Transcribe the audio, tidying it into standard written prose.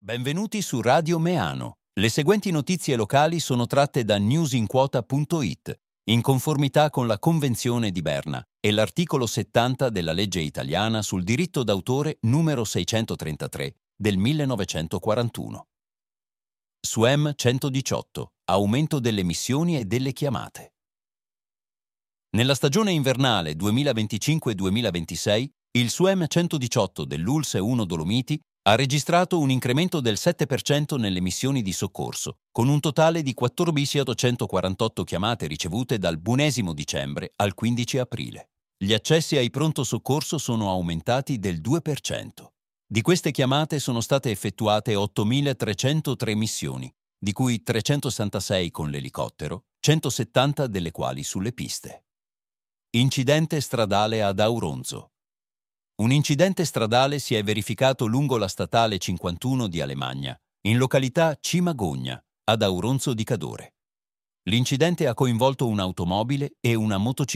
Benvenuti su Radio Meano. Le seguenti notizie locali sono tratte da newsinquota.it, in conformità con la Convenzione di Berna e l'articolo 70 della legge italiana sul diritto d'autore numero 633 del 1941. SUEM 118. Aumento delle emissioni e delle chiamate. Nella stagione invernale 2025-2026, il SUEM 118 dell'ULSS 1 Dolomiti ha registrato un incremento del 7% nelle missioni di soccorso, con un totale di 14.848 chiamate ricevute dal 1° dicembre al 15 aprile. Gli accessi ai pronto soccorso sono aumentati del 2%. Di queste chiamate sono state effettuate 8.303 missioni, di cui 366 con l'elicottero, 170 delle quali sulle piste. Incidente stradale ad Auronzo. Un incidente stradale si è verificato lungo la statale 51 di Alemagna, in località Cimagogna, ad Auronzo di Cadore. L'incidente ha coinvolto un'automobile e una motocicletta.